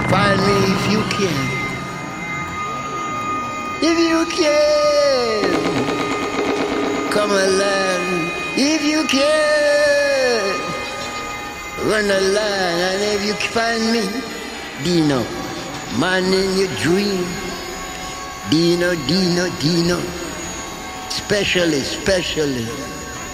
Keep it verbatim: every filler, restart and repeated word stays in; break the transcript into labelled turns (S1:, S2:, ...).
S1: Find me if you can. If you can. Come along. If you can. Run along. And if you find me, Dino. Man in your dream. Dino, Dino, Dino. Specially, specially.